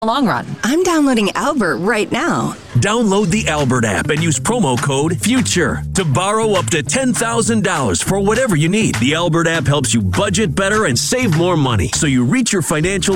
long run. I'm downloading Albert right now. Download the Albert app and use promo code FUTURE to borrow up to $10,000 for whatever you need. The Albert app helps you budget better and save more money so you reach your financial